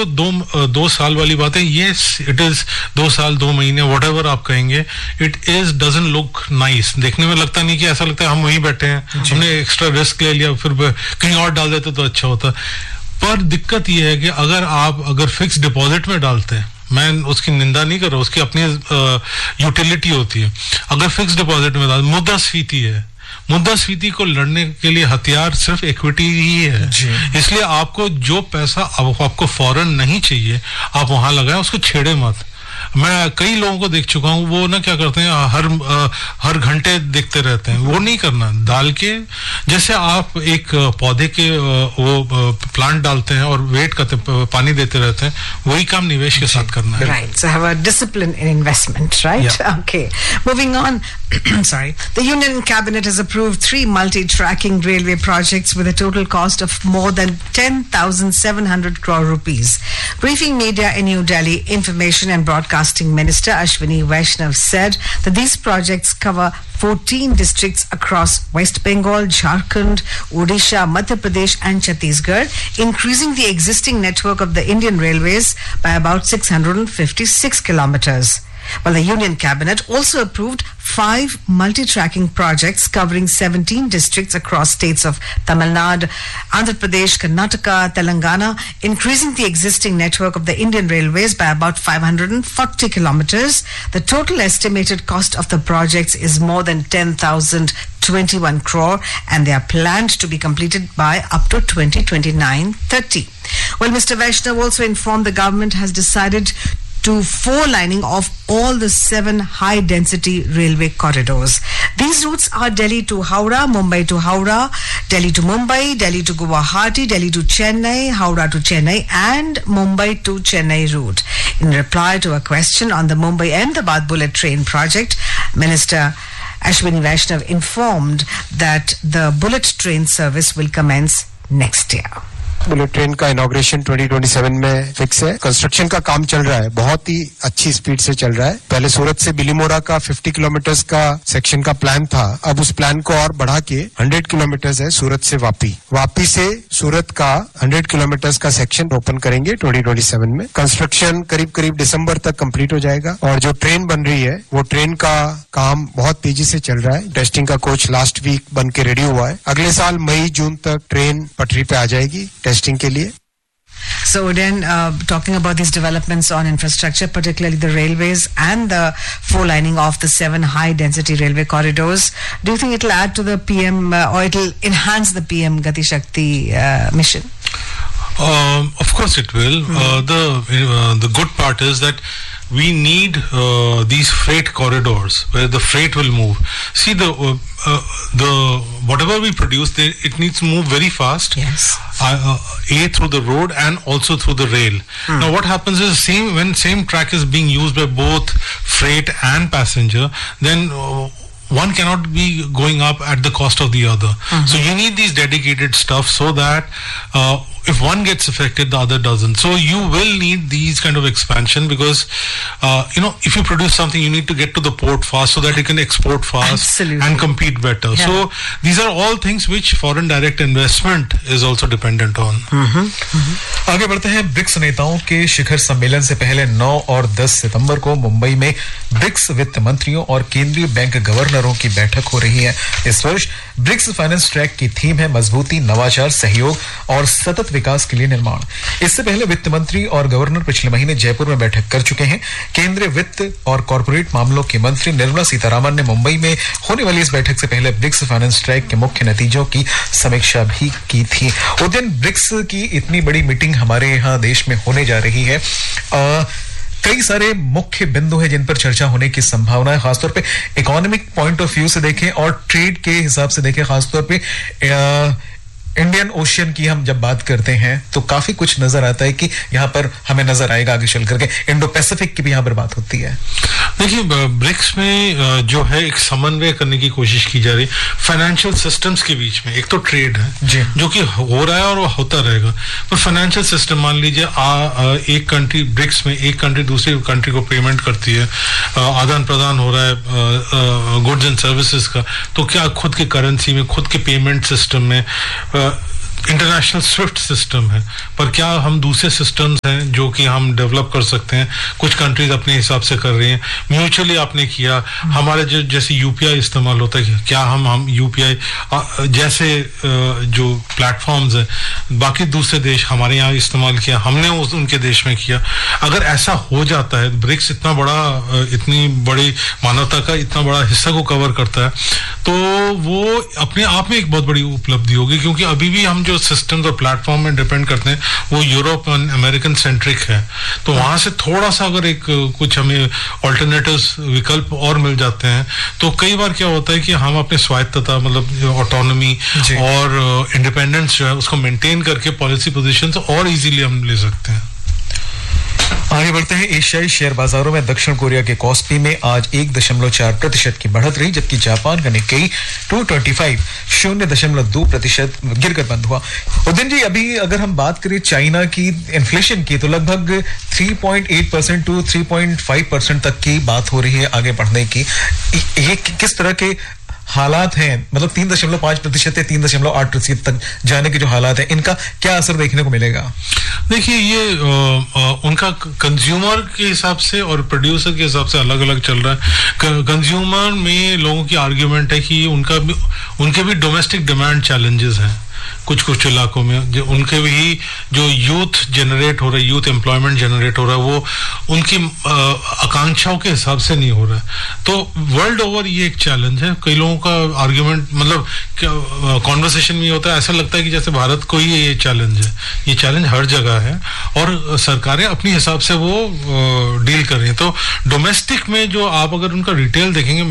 जो 2 साल वाली बात है, yes it is 2 साल 2 महीने whatever आप कहेंगे, it is doesn't look nice. देखने में लगता नहीं कि ऐसा लगता है हम वहीं बैठे हैं, हमने एक्स्ट्रा रिस्क ले लिया, फिर कहीं और डाल देते तो अच्छा होता. पर दिक्कत ये है कि अगर फिक्स डिपॉजिट में डालते हैं, मैं उसकी निंदा नहीं कर रहा, उसकी अपनी यूटिलिटी होती है. अगर फिक्स डिपॉजिट में डाल, मुद्रास्फीति को लड़ने के लिए हथियार सिर्फ इक्विटी ही है. इसलिए आपको जो पैसा आपको फौरन नहीं चाहिए, आप वहां लगाएं, उसको छेड़े मत. मैं कई लोगों को देख चुका हूँ, वो ना क्या करते हैं, हर घंटे देखते रहते हैं. वो नहीं करना. डाल के जैसे आप एक पौधे के वो प्लांट डालते हैं और वेट करते, पानी देते रहते हैं, वही काम निवेश के साथ करना है. Right. So have a discipline in investment, right? Yeah. Okay. Moving on. Sorry. The Union Cabinet has approved 3 multi-tracking railway projects with a total cost of more than 10,700 crore rupees. Briefing media in New Delhi, Information and Broadcasting Minister Ashwini Vaishnav said that these projects cover 14 districts across West Bengal, Jharkhand, Odisha, Madhya Pradesh and Chhattisgarh, increasing the existing network of the Indian Railways by about 656 kilometers. Well, the Union Cabinet also approved 5 multi-tracking projects covering 17 districts across states of Tamil Nadu, Andhra Pradesh, Karnataka, Telangana, increasing the existing network of the Indian Railways by about 540 kilometers. The total estimated cost of the projects is more than 10,021 crore and they are planned to be completed by up to 2029-30. Well, Mr. Vaishnav also informed the government has decided to 4-lining of all the 7 high-density railway corridors. These routes are Delhi to Howrah, Mumbai to Howrah, Delhi to Mumbai, Delhi to Guwahati, Delhi to Chennai, Howrah to Chennai and Mumbai to Chennai route. In reply to a question on the Mumbai-Ahmedabad bullet train project, Minister Ashwini Vaishnav informed that the bullet train service will commence next year. Bullet train का inauguration 2027 में fix है. Construction का काम चल रहा है, बहुत ही अच्छी स्पीड से चल रहा है. पहले सूरत से बिलीमोरा का 50 किलोमीटर्स का सेक्शन का प्लान था, अब उस प्लान को और बढ़ा के 100 किलोमीटर्स है सूरत से वापी से सूरत का 100 किलोमीटर्स का सेक्शन ओपन करेंगे 2027 में. कंस्ट्रक्शन करीब दिसंबर तक कंप्लीट हो जाएगा और जो ट्रेन बन रही है वो ट्रेन का काम बहुत तेजी से चल रहा है. टेस्टिंग का कोच लास्ट वीक बन के रेडी हुआ है. अगले साल मई जून तक ट्रेन पटरी पे आ जाएगी टेस्टिंग के लिए. So then, talking about these developments on infrastructure, particularly the railways and the 4-lining of the 7 high-density railway corridors, do you think it will add to the PM or it will enhance the PM Gati Shakti mission? Of course it will. The good part is that we need these freight corridors where the freight will move. See, the whatever we produce, it needs to move very fast. Yes. Through the road and also through the rail. Now, what happens is when same track is being used by both freight and passenger, then one cannot be going up at the cost of the other. So you need these dedicated stuff so that if one gets affected, the other doesn't. So you will need these kind of expansion because, if you produce something, you need to get to the port fast so that you can export fast. Absolutely. And compete better. Yeah. So these are all things which foreign direct investment is also dependent on. आगे बढ़ते हैं. BRICS नेताओं के शिखर सम्मेलन से पहले 9 और 10 सितंबर को मुंबई में ब्रिक्स वित्त मंत्रियों और केंद्रीय बैंक गवर्नरों की बैठक हो रही है. इस वर्ष ब्रिक्स फाइनेंस ट्रैक की थीम है मजबूती, नवाचार, सहयोग और सतत विकास के लिए निर्माण. इससे पहले वित्त मंत्री और गवर्नर पिछले महीने जयपुर में बैठक कर चुके हैं. केंद्रीय वित्त और कॉर्पोरेट मामलों की मंत्री निर्मला सीतारामन ने मुंबई में होने वाली इस बैठक से पहले ब्रिक्स फाइनेंस ट्रैक के मुख्य नतीजों की समीक्षा भी की थी. उस दिन ब्रिक्स की इतनी बड़ी मीटिंग हमारे यहाँ देश में होने जा रही है. कई सारे मुख्य बिंदु हैं जिन पर चर्चा होने की संभावना है. खासतौर पे इकोनॉमिक पॉइंट ऑफ व्यू से देखें और ट्रेड के हिसाब से देखें. खासतौर पे इंडियन ओशियन की हम जब बात करते हैं तो काफी कुछ नजर आता है कि यहाँ पर हमें नजर आएगा आगे चल करके. इंडो पैसिफिक की भी यहाँ पर बात होती है. देखिए, ब्रिक्स में जो है एक समन्वय करने की कोशिश की जा रही है फाइनेंशियल सिस्टम्स के बीच में. एक तो ट्रेड है जो कि हो रहा है और वो होता रहेगा, पर फाइनेंशियल सिस्टम मान लीजिए एक कंट्री ब्रिक्स में एक कंट्री दूसरी कंट्री को पेमेंट करती है, आदान प्रदान हो रहा है गुड्स एंड सर्विसेज का, तो क्या खुद के करेंसी में खुद के पेमेंट सिस्टम में इंटरनेशनल स्विफ्ट सिस्टम है, पर क्या हम दूसरे सिस्टम्स हैं जो कि हम डेवलप कर सकते हैं? कुछ कंट्रीज अपने हिसाब से कर रही हैं, म्यूचुअली आपने किया, हमारे जो जैसे यूपीआई इस्तेमाल होता है, क्या हम यूपीआई जैसे जो प्लेटफॉर्म्स हैं बाकी दूसरे देश हमारे यहाँ इस्तेमाल किया, हमने उनके देश में किया। अगर ऐसा हो जाता है, ब्रिक्स इतना बड़ा, इतनी बड़ी मानवता का इतना बड़ा हिस्सा को कवर करता है, तो वो अपने आप में एक बहुत बड़ी उपलब्धि होगी, क्योंकि अभी भी हम जो सिस्टम्स और प्लेटफॉर्म में डिपेंड करते हैं वो यूरोप और अमेरिकन सेंट्रिक है। तो वहां से थोड़ा सा अगर एक कुछ हमें ऑल्टरनेटिव्स विकल्प और मिल जाते हैं, तो कई बार क्या होता है कि हम अपने स्वायत्तता, मतलब ऑटोनॉमी और इंडिपेंडेंस जो है उसको मेंटेन करके पॉलिसी पोजीशंस और इजीली हम ले सकते हैं। आगे बढ़ते हैं। एशियाई शेयर बाजारों में दक्षिण कोरिया के कॉस्पी में आज 1.4% की बढ़त रही, जबकि जापान का निक्केई 225 0.2% गिरकर बंद हुआ। उदयन जी, अभी अगर हम बात करें चाइना की इन्फ्लेशन की, तो लगभग 3.8% टू 3.5% तक की बात हो रही है आगे बढ़ने की। ये किस तरह के हालात हैं? मतलब 3.5% से 3.8% तक जाने के जो हालात हैं, इनका क्या असर देखने को मिलेगा? देखिए, ये उनका कंज्यूमर के हिसाब से और प्रोड्यूसर के हिसाब से अलग अलग चल रहा है। कंज्यूमर में लोगों की आर्ग्यूमेंट है कि उनके भी डोमेस्टिक डिमांड चैलेंजेस हैं कुछ इलाकों में, जो उनके भी जो यूथ जनरेट हो रहा है, यूथ एम्प्लॉयमेंट जनरेट हो रहा है, वो उनकी आकांक्षाओं के हिसाब से नहीं हो रहा है। तो वर्ल्ड ओवर ये एक चैलेंज है। कई लोगों का आर्ग्यूमेंट, मतलब कॉन्वर्सेशन में होता है, ऐसा लगता है कि जैसे भारत को ही ये चैलेंज है। ये चैलेंज हर जगह है और सरकारें अपने हिसाब से वो डील कर रही हैं। तो डोमेस्टिक में जो आप अगर उनका रिटेल देखेंगे,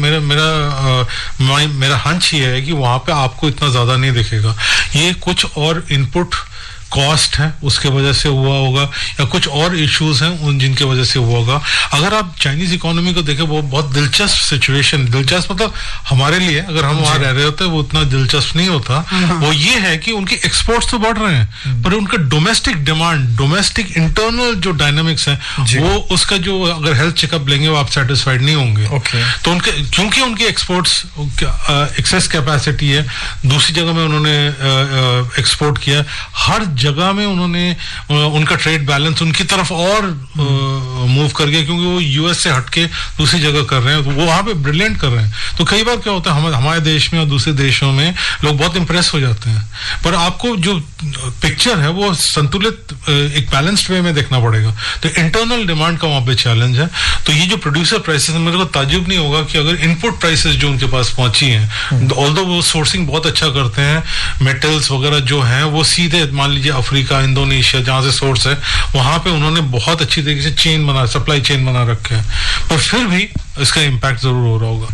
मेरा हंच ये है कि वहां पे आपको इतना ज्यादा नहीं दिखेगा। ये कुछ और इनपुट कॉस्ट है उसके वजह से हुआ होगा, या कुछ और इश्यूज हैं उन जिनके वजह से हुआ होगा। अगर आप चाइनीज इकोनॉमी को देखें, वो बहुत दिलचस्प सिचुएशन, दिलचस्प मतलब हमारे लिए, अगर हम वहां रह रहे होते वो उतना दिलचस्प नहीं होता। वो ये है कि उनके एक्सपोर्ट्स तो बढ़ रहे हैं, पर उनका डोमेस्टिक डिमांड, डोमेस्टिक इंटरनल जो डायनामिक्स है, वो उसका जो अगर हेल्थ चेकअप लेंगे वो आप सेटिस्फाइड नहीं होंगे। तो उनके, क्योंकि उनके एक्सपोर्ट्स एक्सेस कैपेसिटी है, दूसरी जगह में उन्होंने एक्सपोर्ट किया, हर जगह में उन्होंने उनका ट्रेड बैलेंस उनकी तरफ और मूव कर गया, क्योंकि वो यूएस से हटके दूसरी जगह कर रहे हैं, तो वो वहां पे ब्रिलियंट कर रहे हैं। तो कई बार क्या होता है, हमारे देश में और दूसरे देशों में लोग बहुत इंप्रेस हो जाते हैं, पर आपको जो पिक्चर है वो संतुलित एक बैलेंस्ड वे में देखना पड़ेगा। तो इंटरनल डिमांड का वहां पे चैलेंज है। तो ये जो प्रोड्यूसर प्राइसेस, मेरे को ताज्जुब नहीं होगा कि अगर इनपुट प्राइसेस जो उनके पास पहुंची हैं, ऑल्दो वो सोर्सिंग बहुत अच्छा करते हैं, मेटल्स वगैरह जो हैं वो सीधे मान लीजिए अफ्रीका, इंडोनेशिया जहां से सोर्स है, वहां पे उन्होंने बहुत अच्छी तरीके से सप्लाई चेन बना रखे हैं, पर फिर भी इसका इम्पैक्ट जरूर हो रहा होगा।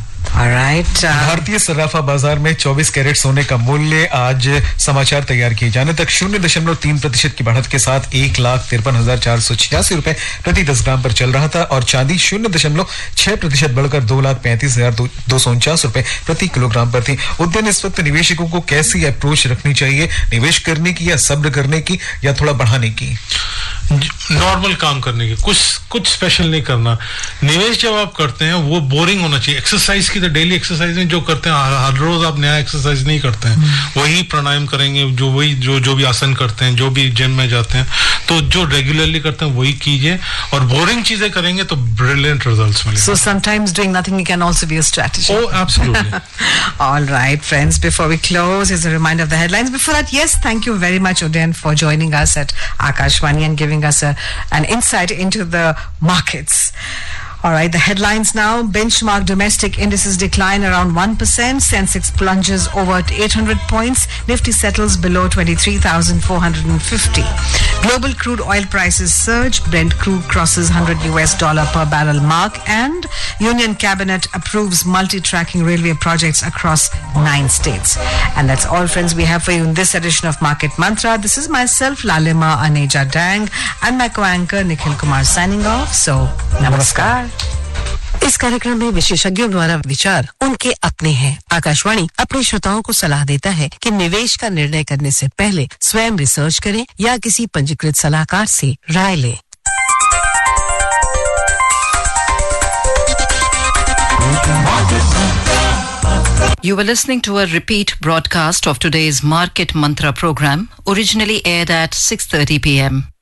भारतीय सराफा बाजार में 24 कैरेट सोने का मूल्य आज समाचार तैयार किए जाने तक 0.3% की बढ़त के साथ 1,53,486 रुपए प्रति 10 ग्राम पर चल रहा था, और चांदी 0.6% बढ़कर 2,35,249 रुपए प्रति किलोग्राम पर थी। उद्यम, इस वक्त निवेशकों को कैसी अप्रोच रखनी चाहिए? निवेश करने की, या सब्र करने की, या थोड़ा बढ़ाने की? नॉर्मल काम करने की, कुछ स्पेशल नहीं करना। निवेश जब आप करते हैं वो बोरिंग होना चाहिए। एक्सरसाइज की, तो डेली एक्सरसाइज में जो करते हैं, हर रोज आप नया एक्सरसाइज नहीं करते हैं, वही प्राणायाम करेंगे, जो भी आसन करते हैं, जो भी जिम में जाते हैं, तो जो रेगुलरली करते हैं वही कीजिए, और बोरिंग चीजें करेंगे तो ब्रिलियंट रिजल्ट्स मिलेंगे। So sometimes doing nothing can also be a strategy. Oh, absolutely. All right, friends, before we close, here's a reminder of the headlines. Before that, yes, thank you very much, Udayan, for joining us at Akashvani and giving us an insight into the markets. All right, the headlines now. Benchmark domestic indices decline around 1%. Sensex plunges over 800 points. Nifty settles below 23,450. Global crude oil prices surge. Brent crude crosses $100 per barrel mark. And Union Cabinet approves multi-tracking railway projects across 9 states. And that's all, friends, we have for you in this edition of Market Mantra. This is myself, Lalima Aneja Dang, and my co-anchor Nikhil Kumar signing off. So, namaskar. इस कार्यक्रम में विशेषज्ञों द्वारा विचार उनके अपने हैं। आकाशवाणी अपने श्रोताओं को सलाह देता है कि निवेश का निर्णय करने से पहले स्वयं रिसर्च करें या किसी पंजीकृत सलाहकार से राय लें। You were listening to a repeat broadcast of today's Market Mantra program, originally aired at 6:30 p.m.